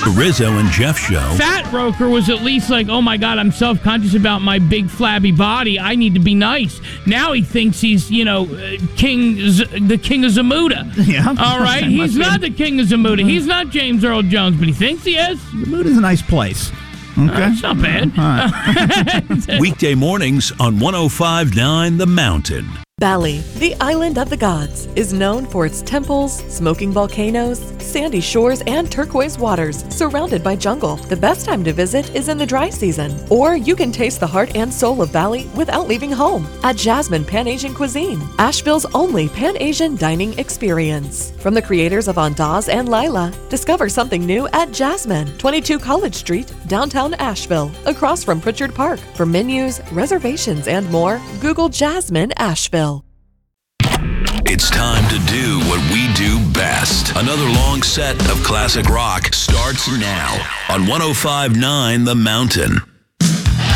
The Rizzo and Jeff Show. Fat Roker was at least like, oh my God, I'm self-conscious about my big flabby body. I need to be nice. Now he thinks he's, the king of Zamuda. Yeah. All right? He's not the king of Zamuda. He's not James Earl Jones, but he thinks he is. Zamuda's a nice place. Okay. It's not bad. Right. Weekday mornings on 105.9 The Mountain. Bali, the island of the gods, is known for its temples, smoking volcanoes, sandy shores, and turquoise waters surrounded by jungle. The best time to visit is in the dry season, or you can taste the heart and soul of Bali without leaving home at Jasmine Pan-Asian Cuisine, Asheville's only Pan-Asian dining experience. From the creators of Andaz and Lila, discover something new at Jasmine, 22 College Street, downtown Asheville, across from Pritchard Park. For menus, reservations, and more, Google Jasmine Asheville. It's time to do what we do best. Another long set of classic rock starts now on 105.9 The Mountain.